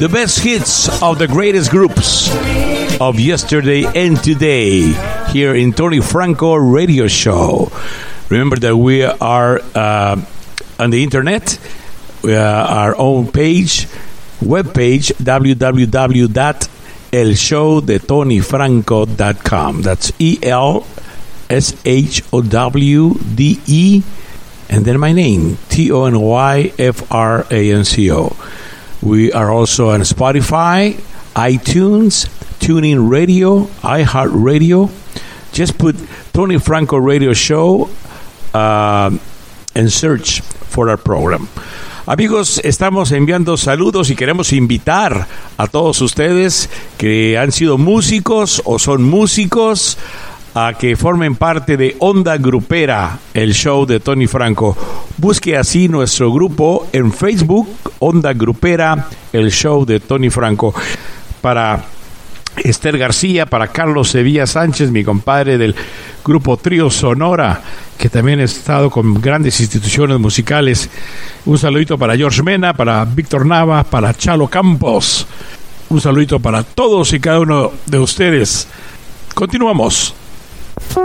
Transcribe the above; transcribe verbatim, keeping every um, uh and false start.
The best hits of the greatest groups of yesterday and today here in Tony Franco Radio Show. Remember that we are uh, on the internet. We have our own page, webpage, w w w dot el show de tony franco dot com. That's E L S H O W D E and then my name, T O N Y F R A N C O. We are also on Spotify, iTunes, TuneIn Radio, iHeartRadio. Just put Tony Franco Radio Show uh, and search for our program. Amigos, estamos enviando saludos y queremos invitar a todos ustedes que han sido músicos o son músicos a que formen parte de Onda Grupera, el show de Tony Franco. Busque así nuestro grupo en Facebook, Onda Grupera, el show de Tony Franco. Para Esther García, para Carlos Sevilla Sánchez, mi compadre del grupo Trío Sonora, que también ha estado con grandes instituciones musicales. Un saludito para George Mena, para Víctor Nava, para Chalo Campos. Un saludito para todos y cada uno de ustedes. Continuamos.